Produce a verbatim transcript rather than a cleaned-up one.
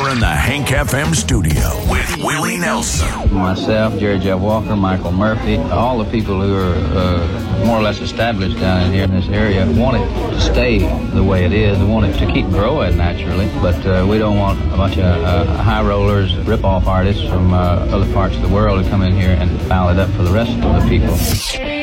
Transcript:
We're in the Hank F M studio with Willie Nelson. Myself, Jerry Jeff Walker, Michael Murphy, all the people who are uh, more or less established down in here in this area want it to stay the way it is. They want it to keep growing naturally, but uh, we don't want a bunch of uh, high rollers, rip-off artists from uh, other parts of the world to come in here and foul it up for the rest of the people.